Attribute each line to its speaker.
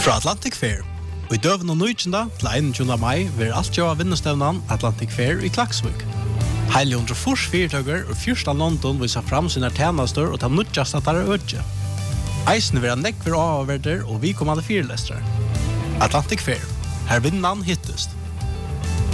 Speaker 1: Fra Atlantic Fair. Og I døven og nøykjenda til 21. mai vil alt gjøre vinnestevnen Atlantic Fair I Klaksvik. Heile 140 fyrtøkker og fyrsta London viser fram sine tjenester og ta nødjast at det ødje. Eisen vil ha nekver avverder og vi kommande fyrlestere. Atlantic Fair. Her vinnan hittest.